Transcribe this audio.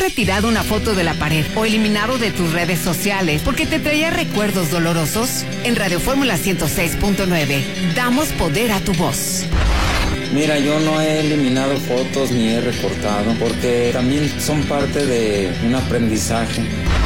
retirado una foto de la pared o eliminado de tus redes sociales porque te traía recuerdos dolorosos? En Radio Fórmula 106.9, damos poder a tu voz. Mira, yo no he eliminado fotos ni he recortado porque también son parte de un aprendizaje.